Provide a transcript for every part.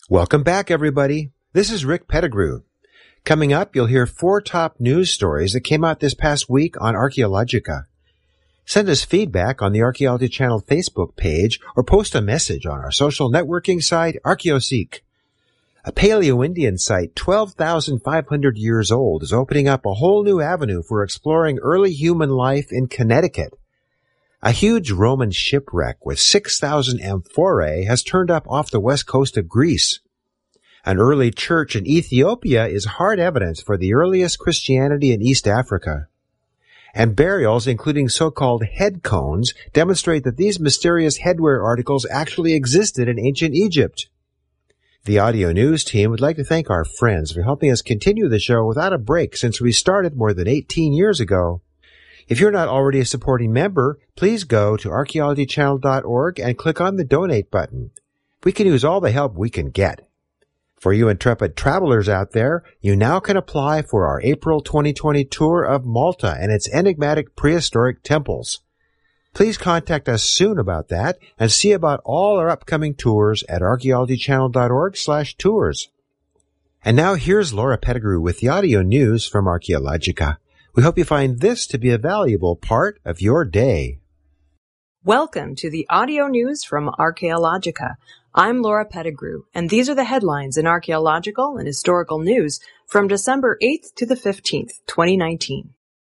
Welcome back, everybody. This is Rick Pettigrew. Coming up, you'll hear 4 top news stories that came out this past week on Archaeologica. Send us feedback on the Archaeology Channel Facebook page or post a message on our social networking site, ArchaeoSeek. A Paleo-Indian site 12,500 years old is opening up a whole new avenue for exploring early human life in Connecticut. A huge Roman shipwreck with 6,000 amphorae has turned up off the west coast of Greece. An early church in Ethiopia is hard evidence for the earliest Christianity in East Africa. And burials, including so-called head cones, demonstrate that these mysterious headwear articles actually existed in ancient Egypt. The audio news team would like to thank our friends for helping us continue the show without a break since we started more than 18 years ago. If you're not already a supporting member, please go to archaeologychannel.org and click on the donate button. We can use all the help we can get. For you intrepid travelers out there, you now can apply for our April 2020 tour of Malta and its enigmatic prehistoric temples. Please contact us soon about that and see about all our upcoming tours at archaeologychannel.org/tours. And now here's Laura Pettigrew with the audio news from Archaeologica. We hope you find this to be a valuable part of your day. Welcome to the audio news from Archaeologica. I'm Laura Pettigrew, and these are the headlines in archaeological and historical news from December 8th to the 15th, 2019.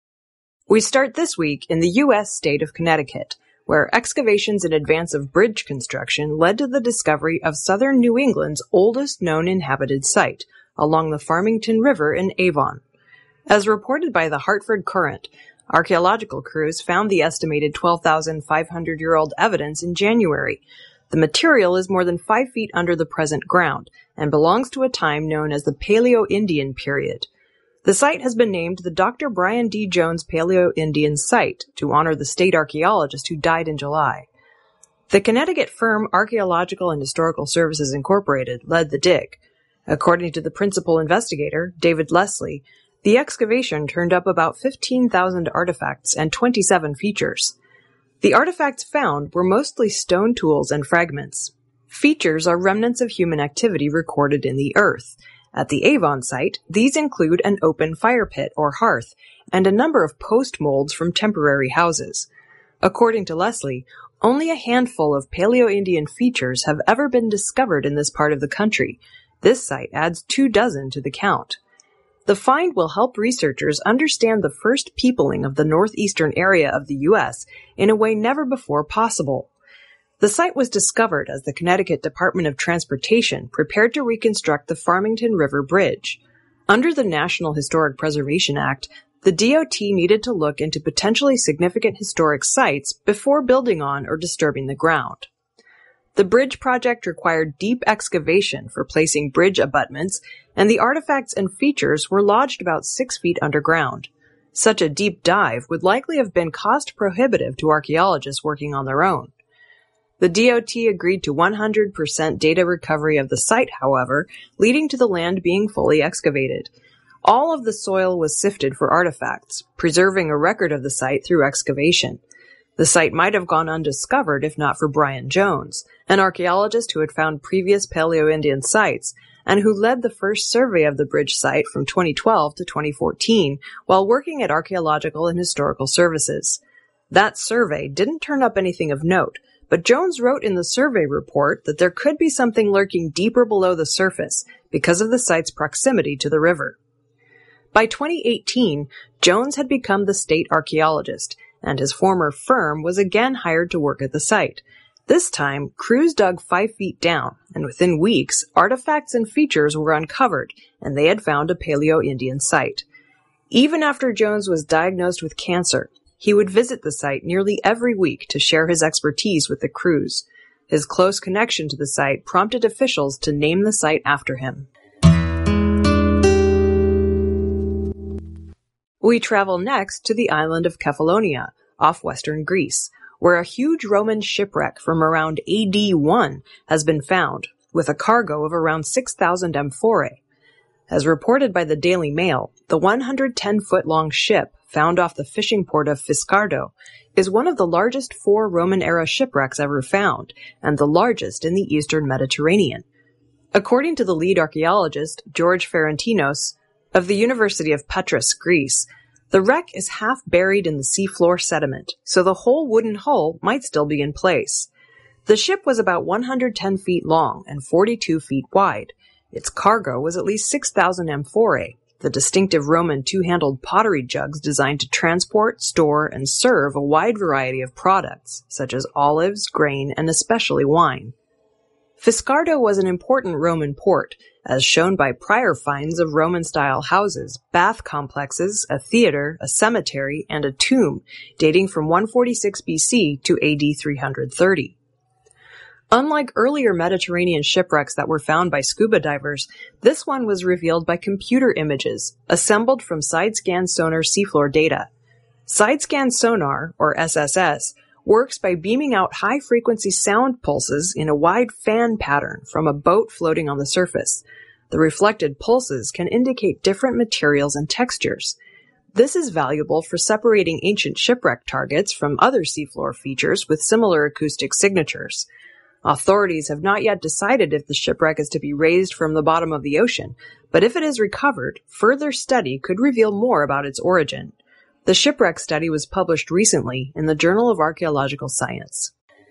We start this week in the U.S. state of Connecticut, where excavations in advance of bridge construction led to the discovery of southern New England's oldest known inhabited site, along the Farmington River in Avon. As reported by the Hartford Courant, archaeological crews found the estimated 12,500-year-old evidence in January. The material is more than 5 feet under the present ground and belongs to a time known as the Paleo-Indian period. The site has been named the Dr. Brian D. Jones Paleo-Indian Site to honor the state archaeologist who died in July. The Connecticut firm Archaeological and Historical Services Incorporated led the dig. According to the principal investigator, David Leslie, the excavation turned up about 15,000 artifacts and 27 features. The artifacts found were mostly stone tools and fragments. Features are remnants of human activity recorded in the earth. At the Avon site, these include an open fire pit or hearth and a number of post molds from temporary houses. According to Leslie, only a handful of Paleo-Indian features have ever been discovered in this part of the country. This site adds 24 to the count. The find will help researchers understand the first peopling of the northeastern area of the U.S. in a way never before possible. The site was discovered as the Connecticut Department of Transportation prepared to reconstruct the Farmington River Bridge. Under the National Historic Preservation Act, the DOT needed to look into potentially significant historic sites before building on or disturbing the ground. The bridge project required deep excavation for placing bridge abutments, and the artifacts and features were lodged about 6 feet underground. Such a deep dive would likely have been cost prohibitive to archaeologists working on their own. The DOT agreed to 100% data recovery of the site, however, leading to the land being fully excavated. All of the soil was sifted for artifacts, preserving a record of the site through excavation. The site might have gone undiscovered if not for Brian Jones, an archaeologist who had found previous Paleo-Indian sites and who led the first survey of the bridge site from 2012 to 2014 while working at Archaeological and Historical Services. That survey didn't turn up anything of note, but Jones wrote in the survey report that there could be something lurking deeper below the surface because of the site's proximity to the river. By 2018, Jones had become the state archaeologist, and his former firm was again hired to work at the site. This time, crews dug 5 feet down, and within weeks, artifacts and features were uncovered, and they had found a Paleo-Indian site. Even after Jones was diagnosed with cancer, he would visit the site nearly every week to share his expertise with the crews. His close connection to the site prompted officials to name the site after him. We travel next to the island of Kefalonia, off western Greece, where a huge Roman shipwreck from around AD 1 has been found, with a cargo of around 6,000 amphorae. As reported by the Daily Mail, the 110-foot-long ship, found off the fishing port of Fiscardo, is one of the largest 4 Roman-era shipwrecks ever found, and the largest in the eastern Mediterranean. According to the lead archaeologist, George Ferentinos, of the University of Patras, Greece, the wreck is half buried in the seafloor sediment, so the whole wooden hull might still be in place. The ship was about 110 feet long and 42 feet wide. Its cargo was at least 6,000 amphorae, the distinctive Roman two-handled pottery jugs designed to transport, store, and serve a wide variety of products, such as olives, grain, and especially wine. Fiscardo was an important Roman port, as shown by prior finds of Roman-style houses, bath complexes, a theater, a cemetery, and a tomb, dating from 146 BC to AD 330. Unlike earlier Mediterranean shipwrecks that were found by scuba divers, this one was revealed by computer images, assembled from side-scan sonar seafloor data. Side-scan sonar, or SSS, works by beaming out high-frequency sound pulses in a wide fan pattern from a boat floating on the surface. The reflected pulses can indicate different materials and textures. This is valuable for separating ancient shipwreck targets from other seafloor features with similar acoustic signatures. Authorities have not yet decided if the shipwreck is to be raised from the bottom of the ocean, but if it is recovered, further study could reveal more about its origin. The shipwreck study was published recently in the Journal of Archaeological Science.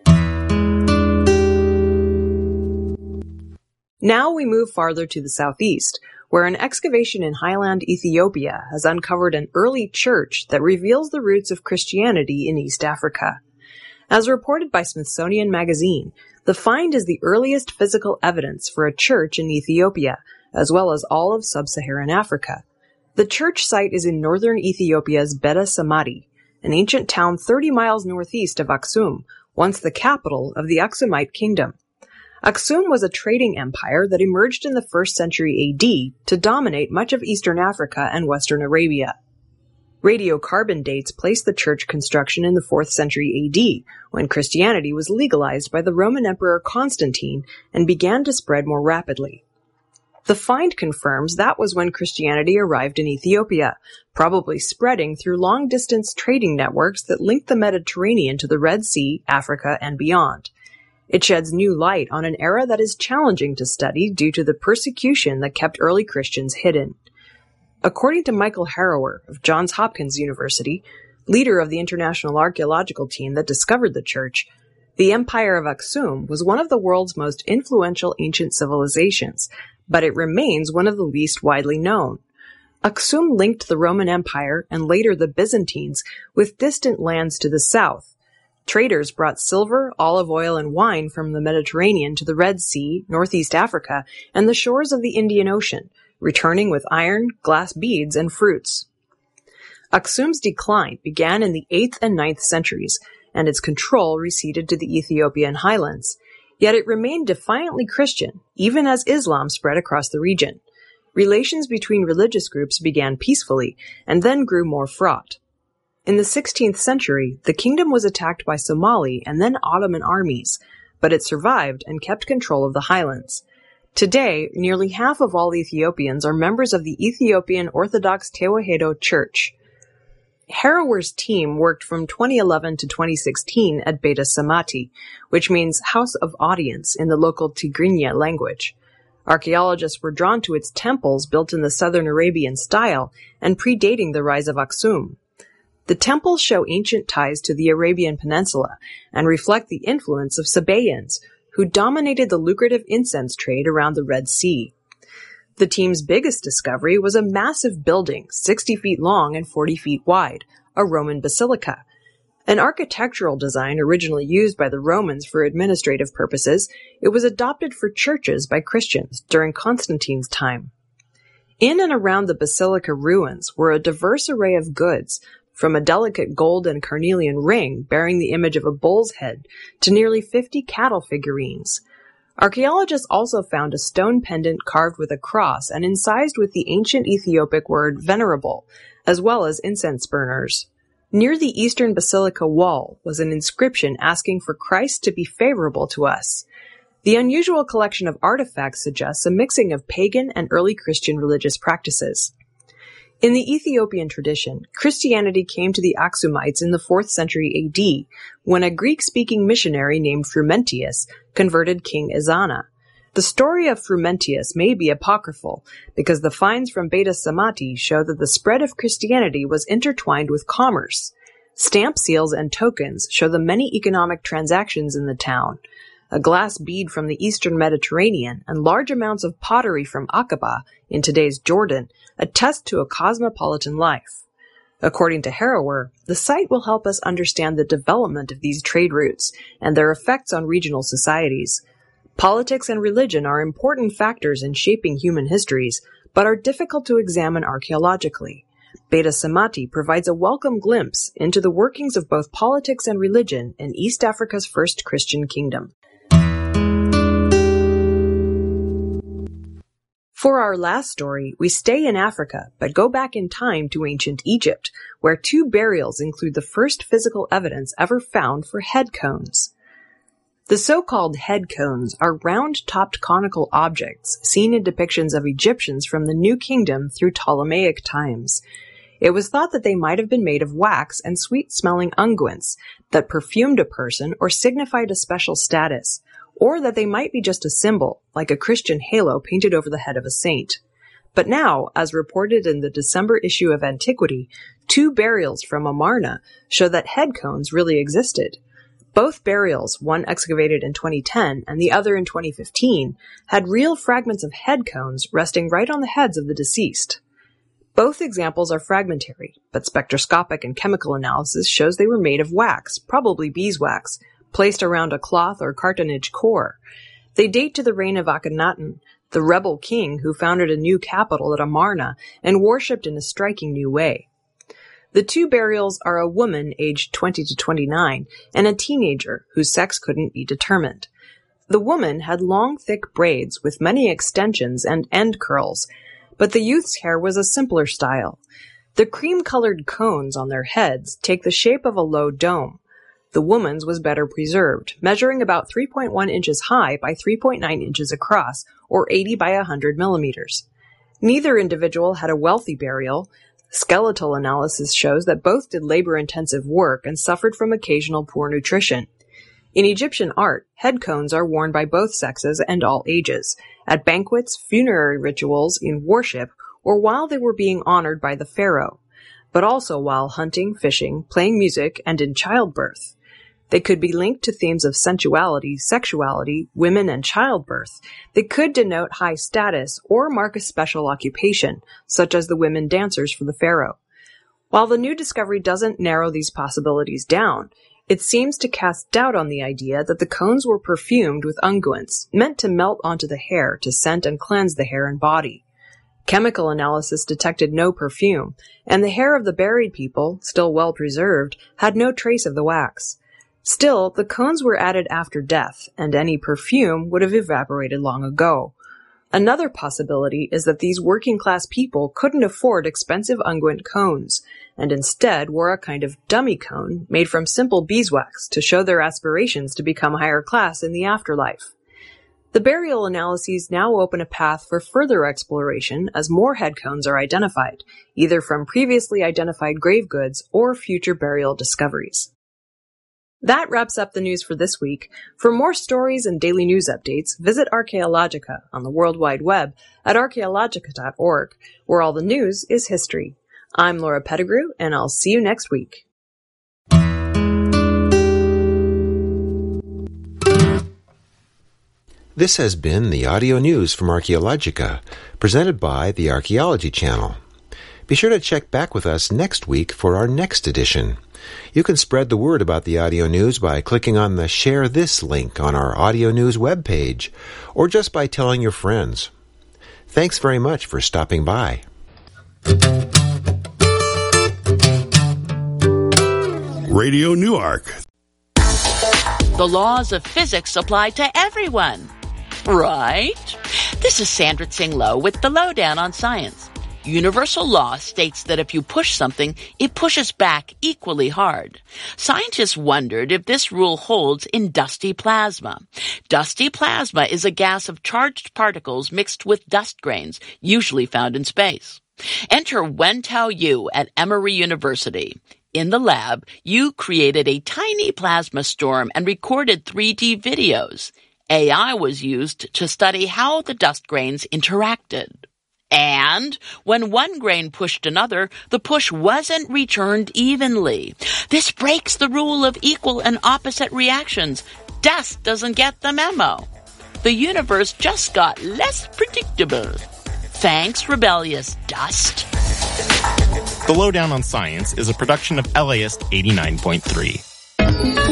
Now we move farther to the southeast, where an excavation in highland Ethiopia has uncovered an early church that reveals the roots of Christianity in East Africa. As reported by Smithsonian Magazine, the find is the earliest physical evidence for a church in Ethiopia, as well as all of sub-Saharan Africa. The church site is in northern Ethiopia's Beda Samadi, an ancient town 30 miles northeast of Aksum, once the capital of the Aksumite kingdom. Aksum was a trading empire that emerged in the 1st century AD to dominate much of eastern Africa and western Arabia. Radiocarbon dates place the church construction in the 4th century AD, when Christianity was legalized by the Roman Emperor Constantine and began to spread more rapidly. The find confirms that was when Christianity arrived in Ethiopia, probably spreading through long-distance trading networks that linked the Mediterranean to the Red Sea, Africa, and beyond. It sheds new light on an era that is challenging to study due to the persecution that kept early Christians hidden. According to Michael Harrower of Johns Hopkins University, leader of the international archaeological team that discovered the church, the Empire of Aksum was one of the world's most influential ancient civilizations, but it remains one of the least widely known. Aksum linked the Roman Empire and later the Byzantines with distant lands to the south. Traders brought silver, olive oil, and wine from the Mediterranean to the Red Sea, northeast Africa, and the shores of the Indian Ocean, returning with iron, glass beads, and fruits. Aksum's decline began in the 8th and 9th centuries, and its control receded to the Ethiopian highlands. Yet it remained defiantly Christian, even as Islam spread across the region. Relations between religious groups began peacefully, and then grew more fraught. In the 16th century, the kingdom was attacked by Somali and then Ottoman armies, but it survived and kept control of the highlands. Today, nearly half of all Ethiopians are members of the Ethiopian Orthodox Tewahedo Church. Harrower's team worked from 2011 to 2016 at Beda Samati, which means House of Audience in the local Tigrinya language. Archaeologists were drawn to its temples built in the southern Arabian style and predating the rise of Aksum. The temples show ancient ties to the Arabian Peninsula and reflect the influence of Sabaeans, who dominated the lucrative incense trade around the Red Sea. The team's biggest discovery was a massive building, 60 feet long and 40 feet wide, a Roman basilica. An architectural design originally used by the Romans for administrative purposes, it was adopted for churches by Christians during Constantine's time. In and around the basilica ruins were a diverse array of goods, from a delicate gold and carnelian ring bearing the image of a bull's head to nearly 50 cattle figurines. Archaeologists also found a stone pendant carved with a cross and incised with the ancient Ethiopic word venerable, as well as incense burners. Near the eastern basilica wall was an inscription asking for Christ to be favorable to us. The unusual collection of artifacts suggests a mixing of pagan and early Christian religious practices. In the Ethiopian tradition, Christianity came to the Aksumites in the 4th century AD, when a Greek-speaking missionary named Frumentius converted King Ezana. The story of Frumentius may be apocryphal, because the finds from Beta Samati show that the spread of Christianity was intertwined with commerce. Stamp seals and tokens show the many economic transactions in the town. A glass bead from the eastern Mediterranean and large amounts of pottery from Aqaba, in today's Jordan, attest to a cosmopolitan life. According to Harrower, the site will help us understand the development of these trade routes and their effects on regional societies. Politics and religion are important factors in shaping human histories, but are difficult to examine archaeologically. Beta Samati provides a welcome glimpse into the workings of both politics and religion in East Africa's first Christian kingdom. For our last story, we stay in Africa, but go back in time to ancient Egypt, where 2 burials include the first physical evidence ever found for head cones. The so-called head cones are round-topped conical objects seen in depictions of Egyptians from the New Kingdom through Ptolemaic times. It was thought that they might have been made of wax and sweet-smelling unguents that perfumed a person or signified a special status, or that they might be just a symbol, like a Christian halo painted over the head of a saint. But now, as reported in the December issue of Antiquity, 2 burials from Amarna show that head cones really existed. Both burials, one excavated in 2010 and the other in 2015, had real fragments of head cones resting right on the heads of the deceased. Both examples are fragmentary, but spectroscopic and chemical analysis shows they were made of wax, probably beeswax, placed around a cloth or cartonnage core. They date to the reign of Akhenaten, the rebel king who founded a new capital at Amarna and worshipped in a striking new way. The 2 burials are a woman aged 20 to 29 and a teenager whose sex couldn't be determined. The woman had long, thick braids with many extensions and end curls, but the youth's hair was a simpler style. The cream-colored cones on their heads take the shape of a low dome. The woman's was better preserved, measuring about 3.1 inches high by 3.9 inches across, or 80 by 100 millimeters. Neither individual had a wealthy burial. Skeletal analysis shows that both did labor-intensive work and suffered from occasional poor nutrition. In Egyptian art, head cones are worn by both sexes and all ages, at banquets, funerary rituals, in worship, or while they were being honored by the pharaoh, but also while hunting, fishing, playing music, and in childbirth. They could be linked to themes of sensuality, sexuality, women, and childbirth. They could denote high status or mark a special occupation, such as the women dancers for the pharaoh. While the new discovery doesn't narrow these possibilities down, it seems to cast doubt on the idea that the cones were perfumed with unguents, meant to melt onto the hair to scent and cleanse the hair and body. Chemical analysis detected no perfume, and the hair of the buried people, still well preserved, had no trace of the wax. Still, the cones were added after death, and any perfume would have evaporated long ago. Another possibility is that these working-class people couldn't afford expensive unguent cones, and instead wore a kind of dummy cone made from simple beeswax to show their aspirations to become higher class in the afterlife. The burial analyses now open a path for further exploration as more head cones are identified, either from previously identified grave goods or future burial discoveries. That wraps up the news for this week. For more stories and daily news updates, visit Archaeologica on the World Wide Web at archaeologica.org, where all the news is history. I'm Laura Pettigrew, and I'll see you next week. This has been the audio news from Archaeologica, presented by the Archaeology Channel. Be sure to check back with us next week for our next edition. You can spread the word about the audio news by clicking on the Share This link on our audio news webpage, or just by telling your friends. Thanks very much for stopping by. Radio Newark. The laws of physics apply to everyone, right? This is Sandra Tsing Loh with the Lowdown on Science. Universal law states that if you push something, it pushes back equally hard. Scientists wondered if this rule holds in dusty plasma. Dusty plasma is a gas of charged particles mixed with dust grains, usually found in space. Enter Wen-Tao Yu at Emory University. In the lab, Yu created a tiny plasma storm and recorded 3D videos. AI was used to study how the dust grains interacted. And when one grain pushed another, the push wasn't returned evenly. This breaks the rule of equal and opposite reactions. Dust doesn't get the memo. The universe just got less predictable. Thanks, rebellious dust. The Lowdown on Science is a production of LAist 89.3.